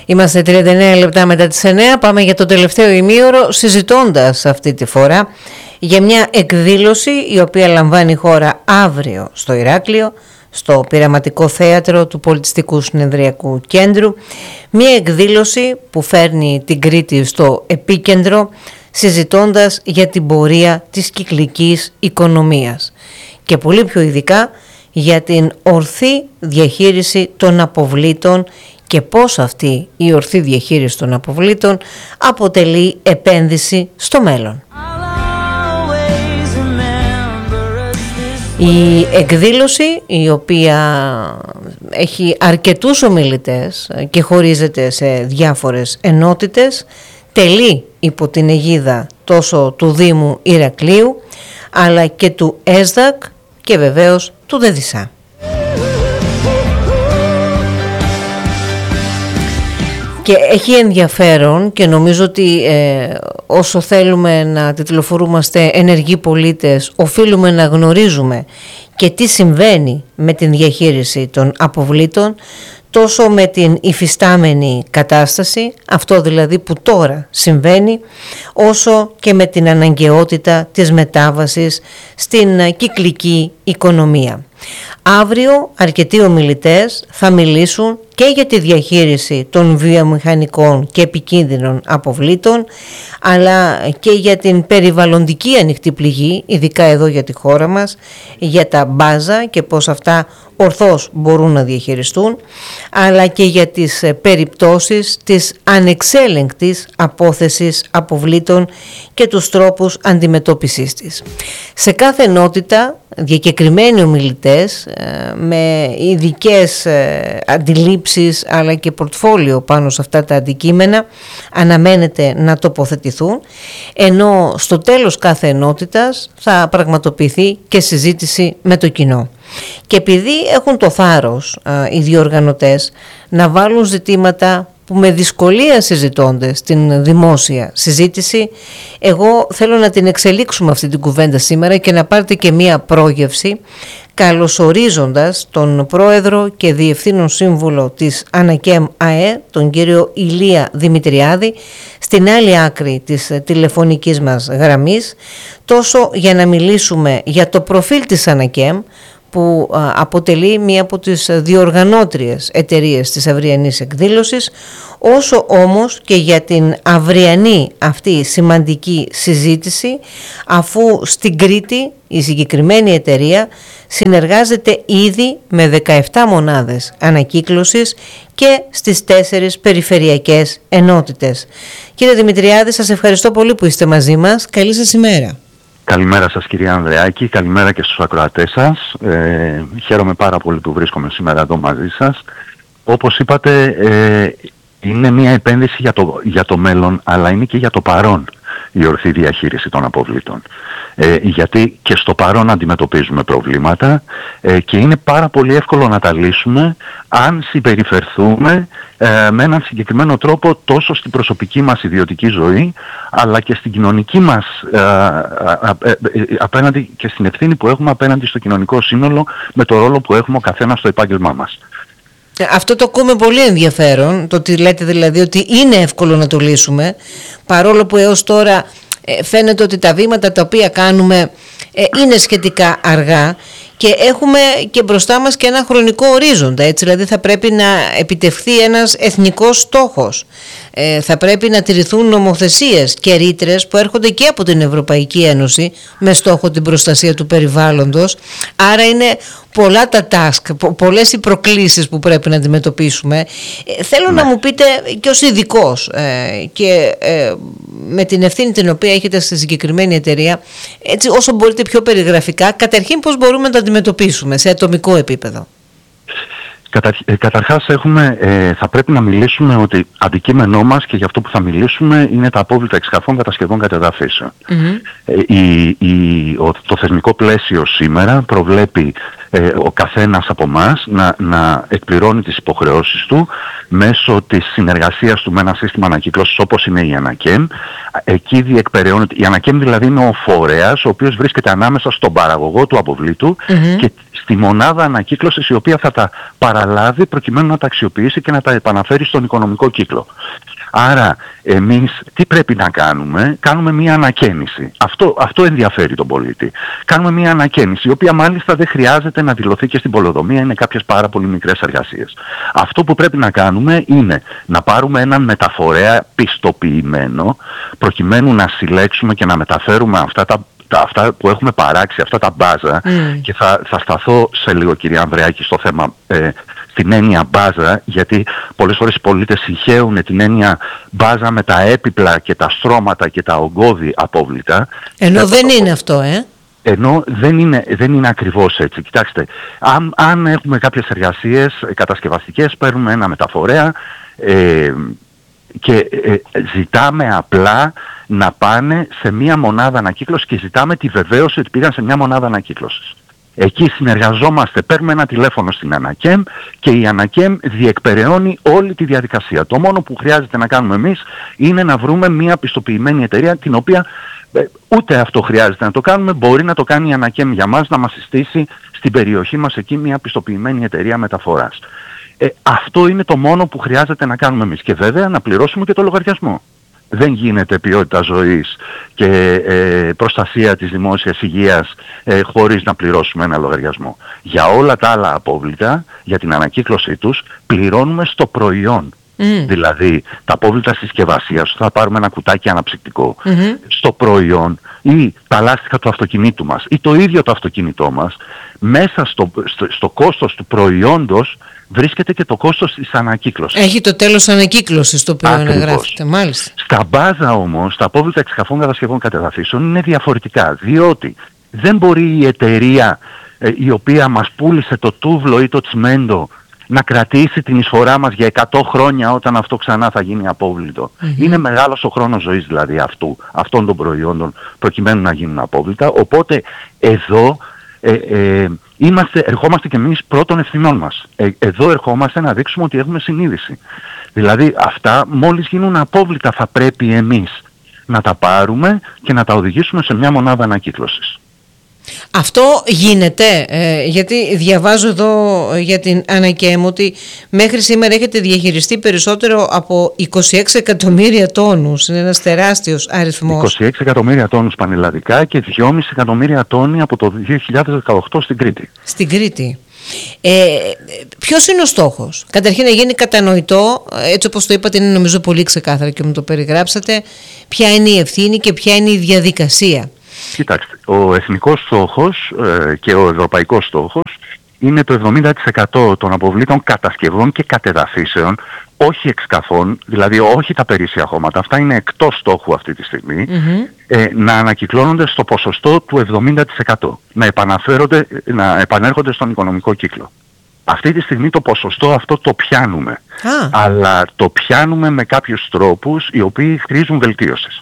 Είμαστε 39 λεπτά μετά τις 9, πάμε για το τελευταίο ημίωρο συζητώντας αυτή τη φορά για μια εκδήλωση η οποία λαμβάνει η χώρα αύριο στο Ηράκλειο, στο Πειραματικό Θέατρο του Πολιτιστικού Συνεδριακού Κέντρου. Μια εκδήλωση που φέρνει την Κρήτη στο επίκεντρο, συζητώντας για την πορεία της κυκλικής οικονομίας και πολύ πιο ειδικά για την ορθή διαχείριση των αποβλήτων και πώς αυτή η ορθή διαχείριση των αποβλήτων αποτελεί επένδυση στο μέλλον. Η εκδήλωση, η οποία έχει αρκετούς ομιλητές και χωρίζεται σε διάφορες ενότητες, τελεί υπό την αιγίδα τόσο του Δήμου Ηρακλείου αλλά και του ΕΣΔΑΚ και βεβαίως του ΔΕΔΙΣΑ. Και έχει ενδιαφέρον και νομίζω ότι όσο θέλουμε να τιτλοφορούμαστε ενεργοί πολίτες, οφείλουμε να γνωρίζουμε και τι συμβαίνει με την διαχείριση των αποβλήτων, τόσο με την υφιστάμενη κατάσταση, αυτό δηλαδή που τώρα συμβαίνει, όσο και με την αναγκαιότητα της μετάβασης στην κυκλική οικονομία. Αύριο αρκετοί ομιλητές θα μιλήσουν και για τη διαχείριση των βιομηχανικών και επικίνδυνων αποβλήτων, αλλά και για την περιβαλλοντική ανοιχτή πληγή, ειδικά εδώ για τη χώρα μας, για τα μπάζα και πώς αυτά ορθώς μπορούν να διαχειριστούν, αλλά και για τις περιπτώσεις της ανεξέλεγκτης απόθεσης αποβλήτων και τους τρόπους αντιμετώπισης της. Σε κάθε ενότητα διακεκριμένοι ομιλητές με ειδικές αντιλήψεις αλλά και πορτφόλιο πάνω σε αυτά τα αντικείμενα αναμένεται να τοποθετηθούν, ενώ στο τέλος κάθε ενότητας θα πραγματοποιηθεί και συζήτηση με το κοινό. Και επειδή έχουν το θάρρος οι διοργανωτές να βάλουν ζητήματα που με δυσκολία συζητώνται στην δημόσια συζήτηση, εγώ θέλω να την εξελίξουμε αυτή την κουβέντα σήμερα και να πάρετε και μία πρόγευση, καλωσορίζοντας τον πρόεδρο και διευθύνων σύμβουλο της Ανακέμ ΑΕ, τον κύριο Ηλία Δημητριάδη, στην άλλη άκρη της τηλεφωνικής μας γραμμής, τόσο για να μιλήσουμε για το προφίλ της Ανακέμ, που αποτελεί μία από τις διοργανώτριες εταιρείες της αυριανής εκδήλωσης, όσο όμως και για την αυριανή αυτή σημαντική συζήτηση, αφού στην Κρήτη η συγκεκριμένη εταιρεία συνεργάζεται ήδη με 17 μονάδες ανακύκλωσης και στις 4 περιφερειακές ενότητες. Κύριε Δημητριάδη, σας ευχαριστώ πολύ που είστε μαζί μας. Καλή σας ημέρα. Καλημέρα σας κυρία Ανδρεάκη, καλημέρα και στους ακροατές σας. Χαίρομαι πάρα πολύ που βρίσκομαι σήμερα εδώ μαζί σας. Όπως είπατε, είναι μια επένδυση για το μέλλον, αλλά είναι και για το παρόν η ορθή διαχείριση των αποβλήτων. Γιατί και στο παρόν αντιμετωπίζουμε προβλήματα και είναι πάρα πολύ εύκολο να τα λύσουμε αν συμπεριφερθούμε με έναν συγκεκριμένο τρόπο τόσο στην προσωπική μας ιδιωτική ζωή, αλλά και στην κοινωνική μας απέναντι και στην ευθύνη που έχουμε απέναντι στο κοινωνικό σύνολο, με το ρόλο που έχουμε ο καθένας στο επάγγελμά μας. Αυτό το ακούμε πολύ ενδιαφέρον, το ότι λέτε δηλαδή ότι είναι εύκολο να το λύσουμε, παρόλο που έως τώρα φαίνεται ότι τα βήματα τα οποία κάνουμε είναι σχετικά αργά και έχουμε και μπροστά μας και ένα χρονικό ορίζοντα, έτσι, δηλαδή θα πρέπει να επιτευχθεί ένας εθνικός στόχος, θα πρέπει να τηρηθούν νομοθεσίες και ρήτρες που έρχονται και από την Ευρωπαϊκή Ένωση με στόχο την προστασία του περιβάλλοντος, άρα είναι πολλά τα task, πολλές οι προκλήσεις που πρέπει να αντιμετωπίσουμε. Θέλω να μου πείτε και ως ειδικός και με την ευθύνη την οποία έχετε στη συγκεκριμένη εταιρεία, έτσι όσο μπορείτε πιο περιγραφικά, καταρχήν πώς μπορούμε να το αντιμετωπίσουμε σε ατομικό επίπεδο. Καταρχάς θα πρέπει να μιλήσουμε ότι αντικείμενό μας και για αυτό που θα μιλήσουμε είναι τα απόβλητα εξκαφών κατασκευών κατεδαφίσεων. Το θεσμικό πλαίσιο σήμερα προβλέπει ο καθένας από εμάς να εκπληρώνει τις υποχρεώσεις του μέσω της συνεργασίας του με ένα σύστημα ανακύκλωσης όπως είναι η Ανακέμ. Εκεί διεκπεραιώνεται, η Ανακέμ δηλαδή είναι ο φορέας ο οποίος βρίσκεται ανάμεσα στον παραγωγό του αποβλήτου στη μονάδα ανακύκλωσης η οποία θα τα παραλάβει προκειμένου να τα αξιοποιήσει και να τα επαναφέρει στον οικονομικό κύκλο. Άρα εμείς τι πρέπει να κάνουμε? Κάνουμε μια ανακαίνιση. Αυτό ενδιαφέρει τον πολίτη. Κάνουμε μια ανακαίνιση, η οποία μάλιστα δεν χρειάζεται να δηλωθεί και στην πολεοδομία, είναι κάποιες πάρα πολύ μικρές εργασίες. Αυτό που πρέπει να κάνουμε είναι να πάρουμε έναν μεταφορέα πιστοποιημένο, προκειμένου να συλλέξουμε και να μεταφέρουμε αυτά που έχουμε παράξει, αυτά τα μπάζα, και θα σταθώ σε λίγο, κυρία Ανδρεάκη, στο θέμα, την έννοια μπάζα, γιατί πολλές φορές οι πολίτες συγχέουν την έννοια μπάζα με τα έπιπλα και τα στρώματα και τα ογκώδη απόβλητα. Ενώ δεν είναι αυτό, Ενώ δεν είναι ακριβώς έτσι. Κοιτάξτε, αν έχουμε κάποιες εργασίες κατασκευαστικές, παίρνουμε ένα μεταφορέα και ζητάμε απλά να πάνε σε μία μονάδα ανακύκλωσης και ζητάμε τη βεβαίωση ότι πήγαν σε μία μονάδα ανακύκλωσης. Εκεί συνεργαζόμαστε, παίρνουμε ένα τηλέφωνο στην Ανακέμ και η Ανακέμ διεκπεραιώνει όλη τη διαδικασία. Το μόνο που χρειάζεται να κάνουμε εμείς είναι να βρούμε μία πιστοποιημένη εταιρεία, την οποία ούτε αυτό χρειάζεται να το κάνουμε, μπορεί να το κάνει η Ανακέμ για μας, να μας συστήσει στην περιοχή μας εκεί μία πιστοποιημένη εταιρεία μεταφοράς. Αυτό είναι το μόνο που χρειάζεται να κάνουμε εμείς, και βέβαια να πληρώσουμε και το λογαριασμό. Δεν γίνεται ποιότητα ζωής και προστασία της δημόσιας υγείας χωρίς να πληρώσουμε ένα λογαριασμό. Για όλα τα άλλα απόβλητα, για την ανακύκλωσή τους, πληρώνουμε στο προϊόν. Δηλαδή τα απόβλητα συσκευασίας, θα πάρουμε ένα κουτάκι αναψυκτικό, στο προϊόν, ή τα λάστιχα του αυτοκινήτου μας ή το ίδιο το αυτοκίνητό μας, μέσα στο κόστος του προϊόντος βρίσκεται και το κόστος της ανακύκλωσης. Έχει το τέλος ανακύκλωσης το οποίο αναγράφεται, μάλιστα. Στα μπάζα όμως, τα απόβλητα εξκαφών κατασκευών κατεδαφίσεων είναι διαφορετικά, διότι δεν μπορεί η εταιρεία η οποία μας πούλησε το τούβλο ή το τσιμέντο να κρατήσει την εισφορά μας για 100 χρόνια όταν αυτό ξανά θα γίνει απόβλητο. Είναι μεγάλος ο χρόνος ζωής δηλαδή αυτών των προϊόντων προκειμένου να γίνουν απόβλητα. Οπότε εδώ ερχόμαστε και εμείς πρώτων ευθυνών μας. Εδώ ερχόμαστε να δείξουμε ότι έχουμε συνείδηση. Δηλαδή αυτά μόλις γίνουν απόβλητα θα πρέπει εμείς να τα πάρουμε και να τα οδηγήσουμε σε μια μονάδα ανακύκλωσης. Αυτό γίνεται, γιατί διαβάζω εδώ για την Ανακέμ ότι μέχρι σήμερα έχετε διαχειριστεί περισσότερο από 26 εκατομμύρια τόνους. Είναι ένας τεράστιος αριθμός. 26 εκατομμύρια τόνους πανελλαδικά και 2,5 εκατομμύρια τόνοι από το 2018 στην Κρήτη. Στην Κρήτη. Ποιος είναι ο στόχος? Καταρχήν να γίνει κατανοητό, έτσι όπως το είπατε, είναι νομίζω πολύ ξεκάθαρα και μου το περιγράψατε, ποια είναι η ευθύνη και ποια είναι η διαδικασία. Κοιτάξτε, ο εθνικός στόχος και ο ευρωπαϊκός στόχος είναι το 70% των αποβλήτων κατασκευών και κατεδαφίσεων, όχι εξκαφών, δηλαδή όχι τα περίσσια χώματα, αυτά είναι εκτός στόχου αυτή τη στιγμή, να ανακυκλώνονται στο ποσοστό του 70%, να επανέρχονται στον οικονομικό κύκλο. Αυτή τη στιγμή το ποσοστό αυτό το πιάνουμε, αλλά το πιάνουμε με κάποιους τρόπους οι οποίοι χρήζουν βελτίωσης.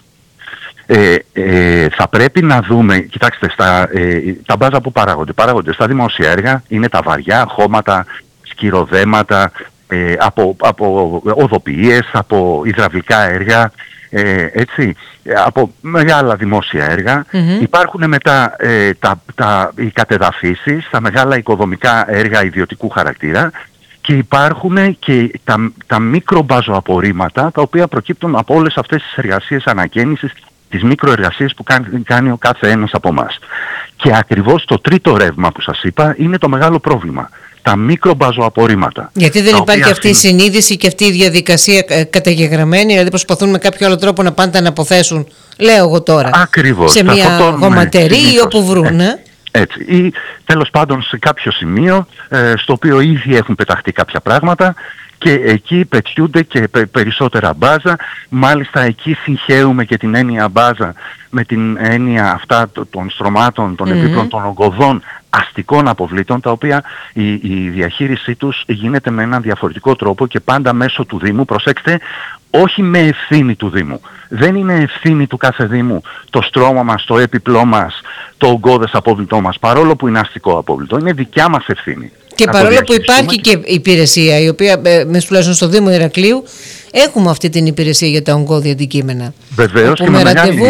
Θα πρέπει να δούμε, κοιτάξτε, τα μπάζα που παράγονται στα δημόσια έργα, είναι τα βαριά χώματα, σκυροδέματα, από οδοποιίες, από υδραυλικά έργα, έτσι, από μεγάλα δημόσια έργα. Υπάρχουν μετά οι κατεδαφίσεις, τα μεγάλα οικοδομικά έργα ιδιωτικού χαρακτήρα, και υπάρχουν και τα μικρομπαζοαπορρίμματα, τα οποία προκύπτουν από όλες αυτές τις εργασίες ανακαίνησης, τις μικροεργασίες που κάνει ο κάθε ένας από εμάς. Και ακριβώς το τρίτο ρεύμα που σας είπα είναι το μεγάλο πρόβλημα. Τα μικρομπαζοαπορρίμματα. Γιατί δεν υπάρχει αυτή η συνείδηση και αυτή η διαδικασία καταγεγραμμένη, δηλαδή προσπαθούν με κάποιο άλλο τρόπο να πάνε να αποθέσουν, λέω εγώ τώρα, ακριβώς, σε μια γωματερή ή όπου βρουν. Έτσι. Ή τέλος πάντων σε κάποιο σημείο στο οποίο ήδη έχουν πεταχτεί κάποια πράγματα, και εκεί πετιούνται και περισσότερα μπάζα. Μάλιστα εκεί συγχέουμε και την έννοια μπάζα με την έννοια αυτά των στρωμάτων, των επίπλων, των ογκωδών αστικών αποβλήτων, τα οποία η διαχείρισή τους γίνεται με έναν διαφορετικό τρόπο και πάντα μέσω του Δήμου. Προσέξτε, όχι με ευθύνη του Δήμου. Δεν είναι ευθύνη του κάθε Δήμου το στρώμα μας, το έπιπλό μας, το ογκώδες απόβλητό μας, παρόλο που είναι αστικό απόβλητο. Είναι δικιά μας ευθύνη. Και παρόλο που υπάρχει και υπηρεσία, η οποία μέσα τουλάχιστον στο Δήμο Ηρακλείου έχουμε αυτή την υπηρεσία για τα ογκώδη αντικείμενα. Βεβαίως, και με ραντεβού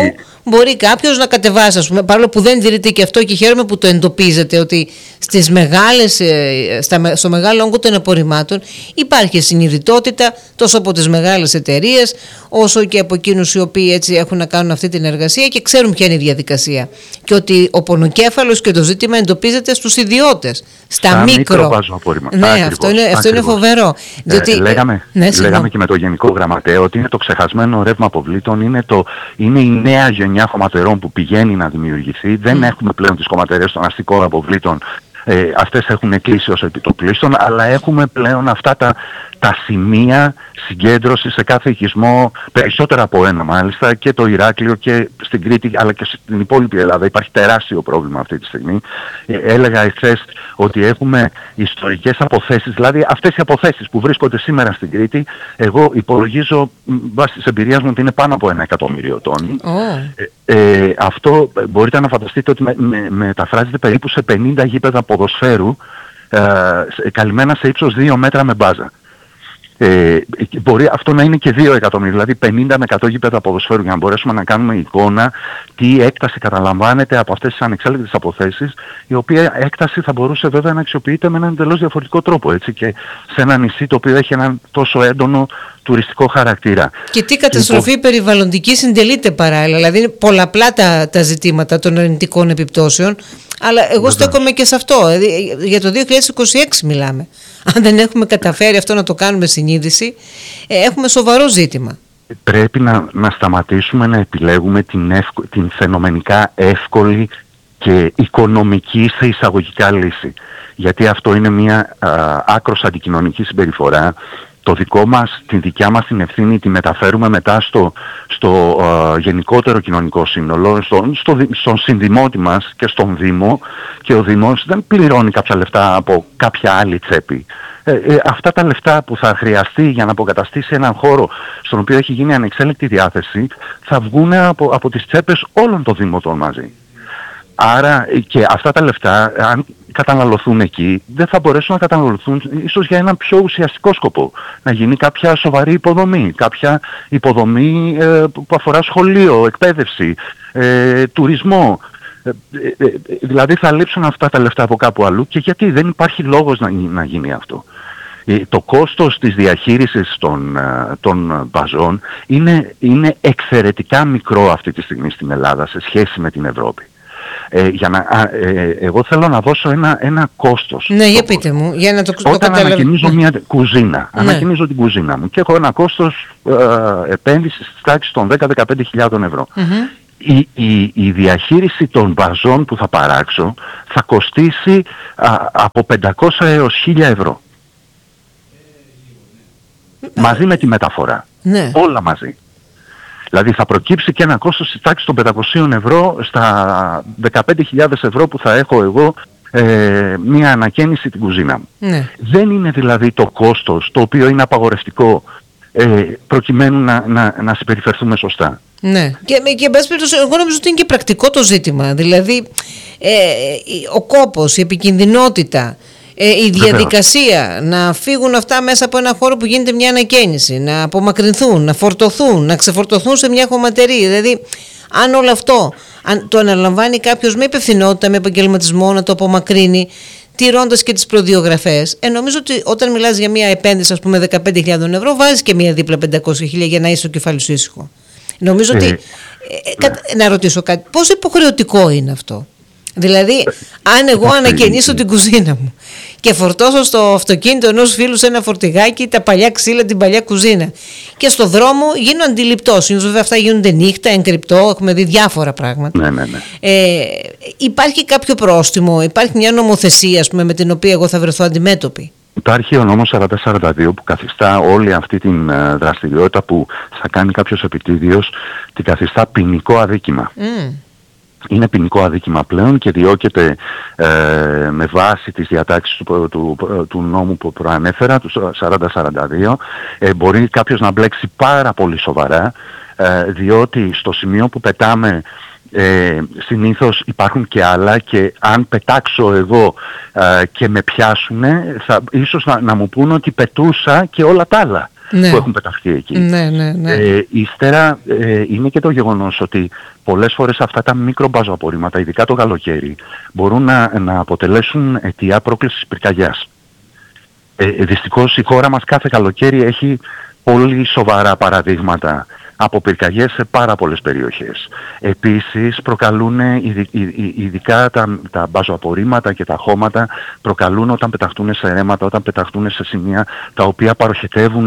μπορεί κάποιος να κατεβάσει, ας πούμε, παρόλο που δεν τηρείται και αυτό, και χαίρομαι που το εντοπίζετε, ότι στις μεγάλες, στο μεγάλο όγκο των απορριμμάτων υπάρχει συνειδητότητα τόσο από τις μεγάλες εταιρείες όσο και από εκείνους οι οποίοι έτσι έχουν να κάνουν αυτή την εργασία και ξέρουν ποια είναι η διαδικασία, και ότι ο πονοκέφαλος και το ζήτημα εντοπίζεται στους ιδιώτες, στα μικρό. Ναι, αυτό είναι φοβερό. Διότι, λέγαμε και με το Γενικό Γραμματέα ότι είναι το ξεχασμένο ρεύμα αποβλήτων, είναι η νέα γενιά χωματερών που πηγαίνει να δημιουργηθεί. Δεν έχουμε πλέον τις χωματερές των αστικών αποβλήτων, αυτές έχουν κλείσει ως επιτοπλίστων, αλλά έχουμε πλέον αυτά τα σημεία συγκέντρωσης σε κάθε οικισμό, περισσότερα από ένα μάλιστα, και το Ηράκλειο και στην Κρήτη αλλά και στην υπόλοιπη Ελλάδα. Υπάρχει τεράστιο πρόβλημα αυτή τη στιγμή. Έλεγα εχθές ότι έχουμε ιστορικές αποθέσεις, δηλαδή αυτές οι αποθέσεις που βρίσκονται σήμερα στην Κρήτη, εγώ υπολογίζω βάσει της εμπειρίας μου ότι είναι πάνω από 1 εκατομμύριο τόνοι. Αυτό μπορείτε να φανταστείτε ότι μεταφράζεται περίπου σε 50 γήπεδα ποδοσφαίρου, καλυμμένα σε ύψος 2 μέτρα με μπάζα. Μπορεί αυτό να είναι και 2 εκατομμύρια, δηλαδή 50 με 100 γήπεδα ποδοσφαίρου, για να μπορέσουμε να κάνουμε εικόνα τι έκταση καταλαμβάνεται από αυτές τις ανεξέλεγκτες αποθέσεις, η οποία έκταση θα μπορούσε βέβαια να αξιοποιείται με έναν εντελώς διαφορετικό τρόπο, έτσι, και σε ένα νησί το οποίο έχει έναν τόσο έντονο τουριστικό χαρακτήρα. Και τι καταστροφή περιβαλλοντική συντελείται παράλληλα, δηλαδή είναι πολλαπλά τα ζητήματα των αρνητικών επιπτώσεων, αλλά εγώ στέκομαι και σε αυτό, για το 2026 μιλάμε. Αν δεν έχουμε καταφέρει αυτό να το κάνουμε συνείδηση, έχουμε σοβαρό ζήτημα. Πρέπει να σταματήσουμε να επιλέγουμε την φαινομενικά εύκολη και οικονομική σε εισαγωγικά λύση. Γιατί αυτό είναι μια άκρως αντικοινωνική συμπεριφορά. Την δικιά μας την ευθύνη τη μεταφέρουμε μετά στο γενικότερο κοινωνικό σύνολο, στον συνδημότη μας και στον Δήμο, και ο Δήμος δεν πληρώνει κάποια λεφτά από κάποια άλλη τσέπη. Αυτά τα λεφτά που θα χρειαστεί για να αποκαταστήσει έναν χώρο στον οποίο έχει γίνει ανεξέλεκτη διάθεση θα βγουν από τις τσέπες όλων των Δήμων μαζί. Άρα και αυτά τα λεφτά, αν καταναλωθούν εκεί, δεν θα μπορέσουν να καταναλωθούν ίσως για έναν πιο ουσιαστικό σκοπό. Να γίνει κάποια σοβαρή υποδομή, κάποια υποδομή που αφορά σχολείο, εκπαίδευση, τουρισμό. Δηλαδή θα λείψουν αυτά τα λεφτά από κάπου αλλού, και γιατί δεν υπάρχει λόγος να γίνει αυτό. Το κόστος της διαχείρισης των μπαζών είναι εξαιρετικά μικρό αυτή τη στιγμή στην Ελλάδα σε σχέση με την Ευρώπη. Εγώ θέλω να δώσω ένα κόστος. Ναι, για πείτε μου, για να το καταλάβω. Όταν ανακαινίζω μια κουζίνα, ανακαινίζω την κουζίνα μου και έχω ένα κόστος επένδυσης της τάξης των 10-15 χιλιάδων ευρώ. Η διαχείριση των μπαζών που θα παράξω θα κοστίσει από 500 έως 1000 ευρώ. Μαζί με τη μεταφορά. Ναι. Όλα μαζί. Δηλαδή θα προκύψει και ένα κόστος της τάξης των 500 ευρώ στα 15.000 ευρώ που θα έχω εγώ μία ανακαίνιση την κουζίνα μου. Ναι. Δεν είναι δηλαδή το κόστος το οποίο είναι απαγορευτικό προκειμένου να συμπεριφερθούμε σωστά. Ναι, και εν πάση περιπτώσει, εγώ νομίζω ότι είναι και πρακτικό το ζήτημα. Δηλαδή, ο κόπος, η επικινδυνότητα, η διαδικασία να φύγουν αυτά μέσα από ένα χώρο που γίνεται μια ανακαίνιση, να απομακρυνθούν, να φορτωθούν, να ξεφορτωθούν σε μια χωματερή. Δηλαδή, αν όλο αυτό το αναλαμβάνει κάποιος με υπευθυνότητα, με επαγγελματισμό, να το απομακρύνει, τηρώντας και τις προδιογραφές, νομίζω ότι όταν μιλάς για μια επένδυση, ας πούμε, 15.000 ευρώ, βάζεις και μια δίπλα 500.000 για να είσαι το κεφάλι σου ήσυχο. Νομίζω ότι. Να ρωτήσω κάτι. Πόσο υποχρεωτικό είναι αυτό? Δηλαδή, αν εγώ ανακαινήσω την κουζίνα μου και φορτώσω στο αυτοκίνητο ενός φίλου σε ένα φορτηγάκι τα παλιά ξύλα, την παλιά κουζίνα, και στο δρόμο γίνω αντιληπτός. Βέβαια, αυτά γίνονται νύχτα, εγκρυπτό, έχουμε δει διάφορα πράγματα. Ναι. Υπάρχει κάποιο πρόστιμο, υπάρχει μια νομοθεσία, ας πούμε, με την οποία εγώ θα βρεθώ αντιμέτωπη? Υπάρχει ο νόμος 4042 που καθιστά όλη αυτή την δραστηριότητα που θα κάνει κάποιος επιτίδιος, την καθιστά ποινικό αδίκημα. Είναι ποινικό αδίκημα πλέον και διώκεται με βάση τις διατάξεις του νόμου που προανέφερα, του 4042. Μπορεί κάποιος να μπλέξει πάρα πολύ σοβαρά, διότι στο σημείο που πετάμε συνήθως υπάρχουν και άλλα, και αν πετάξω εγώ και με πιάσουνε, ίσως να μου πούνε ότι πετούσα και όλα τα άλλα. που έχουν πεταχθεί εκεί. Ύστερα είναι και το γεγονός ότι πολλές φορές αυτά τα μικρομπαζοαπορρίμματα, ειδικά το καλοκαίρι, μπορούν να αποτελέσουν αιτία πρόκλησης πυρκαγιάς. Δυστυχώς η χώρα μας κάθε καλοκαίρι έχει πολύ σοβαρά παραδείγματα από πυρκαγιές σε πάρα πολλές περιοχές. Επίσης προκαλούν, ειδικά τα μπαζοαπορρίμματα και τα χώματα, προκαλούν όταν πεταχτούν σε ρέματα, όταν πεταχτούν σε σημεία τα οποία παροχετεύουν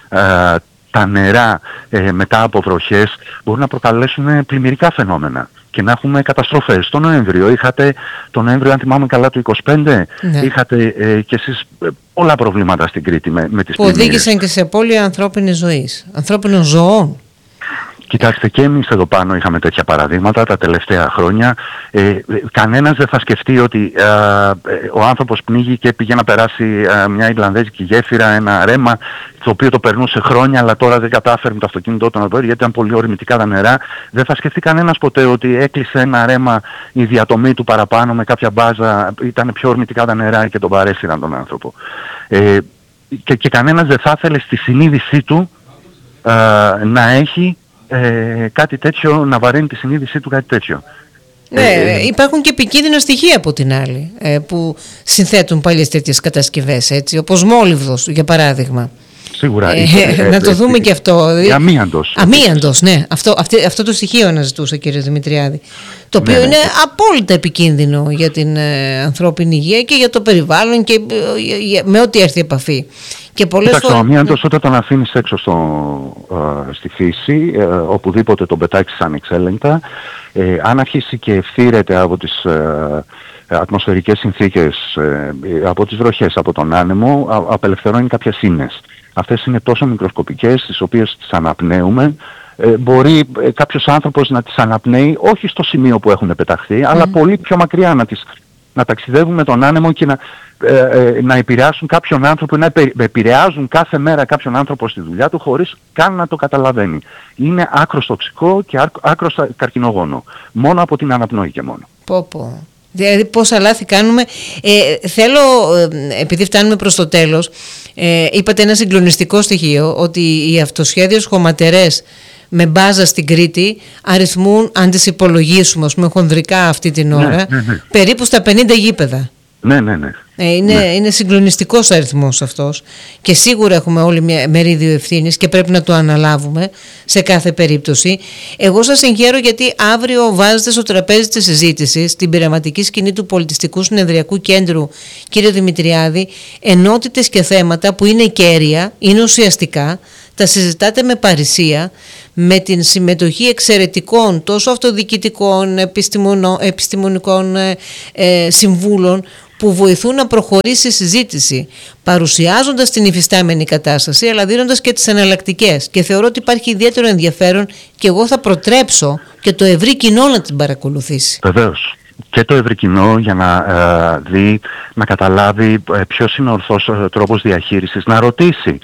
τα νερά μετά από βροχές, μπορούν να προκαλέσουν πλημμυρικά φαινόμενα και να έχουμε καταστροφές. Το Νοέμβριο, αν θυμάμαι καλά, το 25, είχατε κι εσείς πολλά προβλήματα στην Κρήτη με τις πλημμύρες. Που οδήγησαν και σε απώλεια ανθρώπινης ζωής, ανθρώπινων ζωών. Κοιτάξτε, και εμείς εδώ πάνω είχαμε τέτοια παραδείγματα τα τελευταία χρόνια. Κανένας δεν θα σκεφτεί ότι ο άνθρωπος πνίγει και πήγε να περάσει μια Ιρλανδέζικη γέφυρα, ένα ρέμα, το οποίο το περνούσε χρόνια, αλλά τώρα δεν κατάφερε με το αυτοκίνητό του να το πάρει, γιατί ήταν πολύ ορμητικά τα νερά. Δεν θα σκεφτεί κανένας ποτέ ότι έκλεισε ένα ρέμα, η διατομή του παραπάνω με κάποια μπάζα, ήταν πιο ορμητικά τα νερά και τον παρέσυραν τον άνθρωπο. Και κανένας δεν θα ήθελε στη συνείδησή του να έχει κάτι τέτοιο, να βαραίνει τη συνείδησή του κάτι τέτοιο. Υπάρχουν και επικίνδυνα στοιχεία από την άλλη που συνθέτουν παλιές τέτοιες κατασκευές, έτσι, όπως μόλιβδος για παράδειγμα. Σίγουρα. Να το δούμε και αυτό. Αμίαντος. Αμίαντος, ναι. Αυτό το στοιχείο αναζητούσα, κύριε Δημητριάδη. Το οποίο είναι απόλυτα επικίνδυνο για την ανθρώπινη υγεία και για το περιβάλλον και με ό,τι έρθει επαφή. Και ο αμίαντος όταν τον αφήνεις έξω στη φύση, οπουδήποτε τον πετάξεις ανεξέλεγκτα, αν αρχίσει και ευθύρεται από τις ατμοσφαιρικές συνθήκες, από τις βροχές, από τον άνεμο, απελευθερώνει κάποιες ίνες. Αυτές είναι τόσο μικροσκοπικές, τις οποίες τις αναπνέουμε. Μπορεί κάποιος άνθρωπος να τις αναπνέει, όχι στο σημείο που έχουν πεταχθεί, αλλά πολύ πιο μακριά, να ταξιδεύουν με τον άνεμο και να επηρεάσουν κάποιον άνθρωπο, να επηρεάζουν κάθε μέρα κάποιον άνθρωπο στη δουλειά του χωρίς καν να το καταλαβαίνει. Είναι άκρος τοξικό και άκρος καρκινογόνο. Μόνο από την αναπνοή και μόνο. Δηλαδή πόσα λάθη κάνουμε. Θέλω, επειδή φτάνουμε προς το τέλος, είπατε ένα συγκλονιστικό στοιχείο, ότι οι αυτοσχέδιες χωματερές με μπάζα στην Κρήτη αριθμούν, αν τις υπολογίσουμε χονδρικά αυτή την ώρα, περίπου στα 50 γήπεδα. Είναι συγκλονιστικός αριθμός αυτός και σίγουρα έχουμε όλοι μια μερίδιο ευθύνης και πρέπει να το αναλάβουμε σε κάθε περίπτωση. Εγώ σας συγχαίρω γιατί αύριο βάζετε στο τραπέζι της συζήτησης την πειραματική σκηνή του Πολιτιστικού Συνεδριακού Κέντρου, κύριε Δημητριάδη, ενότητες και θέματα που είναι κέρια, είναι ουσιαστικά, τα συζητάτε με παρησία, με την συμμετοχή εξαιρετικών τόσο αυτοδιοικητικών, επιστημονικών συμβούλων που βοηθούν να προχωρήσει η συζήτηση, παρουσιάζοντας την υφιστάμενη κατάσταση, αλλά δίνοντας και τις εναλλακτικές. Και θεωρώ ότι υπάρχει ιδιαίτερο ενδιαφέρον και εγώ θα προτρέψω και το ευρύ κοινό να την παρακολουθήσει. Βεβαίως. Και το ευρύ κοινό για να δει, να καταλάβει ποιος είναι ο ορθός τρόπος διαχείρισης, να ρωτήσει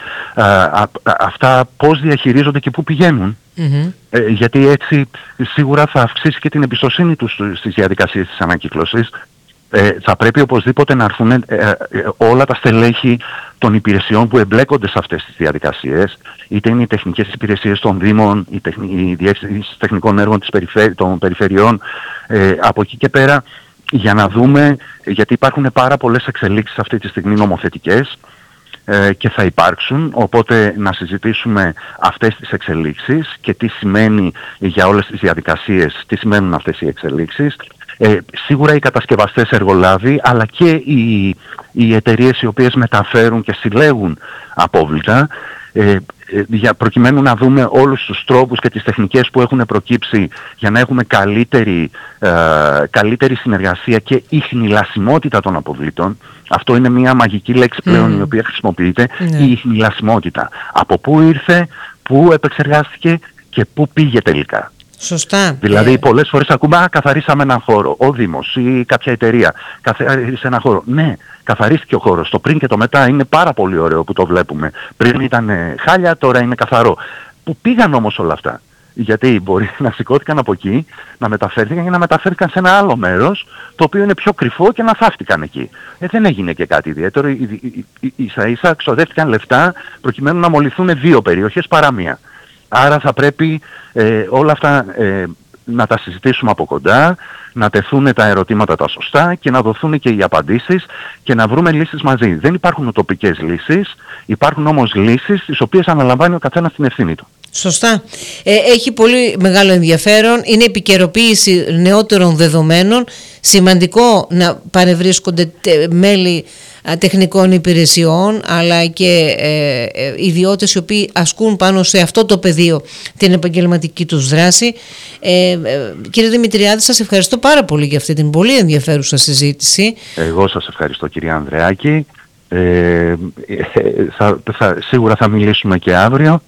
αυτά πώς διαχειρίζονται και πού πηγαίνουν. Γιατί έτσι σίγουρα θα αυξήσει και την εμπιστοσύνη τους στις διαδικασίες της ανακύκλωσης. Θα πρέπει οπωσδήποτε να έρθουν όλα τα στελέχη των υπηρεσιών που εμπλέκονται σε αυτές τις διαδικασίες, είτε είναι οι τεχνικές υπηρεσίες των Δήμων, οι διεύθυνσεις τεχνικών έργων των περιφερειών, από εκεί και πέρα, για να δούμε, γιατί υπάρχουν πάρα πολλές εξελίξεις αυτή τη στιγμή νομοθετικές και θα υπάρξουν, οπότε να συζητήσουμε αυτές τις εξελίξεις και τι σημαίνει για όλες τις διαδικασίες, τι σημαίνουν αυτές οι εξελίξεις. Σίγουρα οι κατασκευαστές εργολάβοι, αλλά και οι εταιρείες οι οποίες μεταφέρουν και συλλέγουν απόβλητα, προκειμένου να δούμε όλους τους τρόπους και τις τεχνικές που έχουν προκύψει για να έχουμε καλύτερη συνεργασία και ιχνηλασιμότητα των αποβλήτων. Αυτό είναι μια μαγική λέξη πλέον η οποία χρησιμοποιείται, η ιχνηλασιμότητα. Από πού ήρθε, πού επεξεργάστηκε και πού πήγε τελικά. Σωστά. Δηλαδή πολλές φορές ακούμε καθαρίσαμε έναν χώρο, ο Δήμος ή κάποια εταιρεία καθάρισε έναν χώρο. Ναι, καθαρίστηκε ο χώρος. Το πριν και το μετά είναι πάρα πολύ ωραίο που το βλέπουμε. Πριν ήταν χάλια, τώρα είναι καθαρό. Πού πήγαν όμως όλα αυτά? Γιατί μπορεί να σηκώθηκαν από εκεί, να μεταφέρθηκαν και να μεταφέρθηκαν σε ένα άλλο μέρος, το οποίο είναι πιο κρυφό και να θαύτηκαν εκεί. Δεν έγινε και κάτι ιδιαίτερο. Ίσα-ίσα ξοδεύτηκαν λεφτά προκειμένου να μολυθούν 2 περιοχές παρά μία. Άρα θα πρέπει όλα αυτά να τα συζητήσουμε από κοντά, να τεθούν τα ερωτήματα τα σωστά και να δοθούν και οι απαντήσεις και να βρούμε λύσεις μαζί. Δεν υπάρχουν ουτοπικές λύσεις, υπάρχουν όμως λύσεις τις οποίες αναλαμβάνει ο καθένας την ευθύνη του. Σωστά. Έχει πολύ μεγάλο ενδιαφέρον. Είναι επικαιροποίηση νεότερων δεδομένων. Σημαντικό να παρευρίσκονται μέλη τεχνικών υπηρεσιών, αλλά και ιδιώτες οι οποίοι ασκούν πάνω σε αυτό το πεδίο την επαγγελματική τους δράση. Κύριε Δημητριάδη, σας ευχαριστώ πάρα πολύ για αυτή την πολύ ενδιαφέρουσα συζήτηση. Εγώ σας ευχαριστώ, κυρία Ανδρεάκη. Σίγουρα θα μιλήσουμε και αύριο.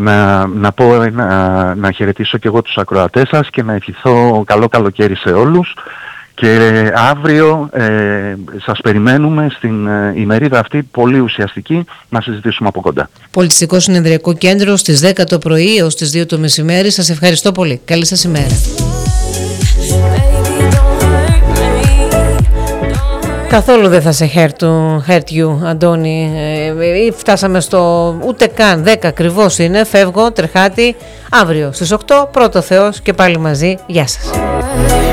Να χαιρετήσω και εγώ τους ακροατές σας και να ευχηθώ καλό καλοκαίρι σε όλους. Και αύριο σας περιμένουμε στην ημερίδα αυτή πολύ ουσιαστική να συζητήσουμε από κοντά. Πολιτιστικό Συνεδριακό Κέντρο στις 10 το πρωί έως τις 2 το μεσημέρι. Σας ευχαριστώ πολύ. Καλή σας ημέρα. Καθόλου δεν θα σε hurt you, Αντώνη. Φτάσαμε στο ούτε καν 10 ακριβώς είναι. Φεύγω, τρεχάτη. Αύριο στις 8 πρώτο Θεός και πάλι μαζί. Γεια σας.